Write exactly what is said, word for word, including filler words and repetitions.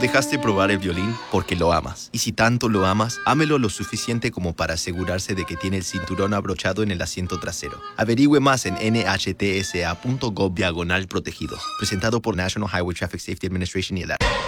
Dejaste probar el violín porque lo amas. Y si tanto lo amas, ámelo lo suficiente como para asegurarse de que tiene el cinturón abrochado en el asiento trasero. Averigüe más en n h t s a punto gov diagonal protegidos. Presentado por National Highway Traffic Safety Administration y el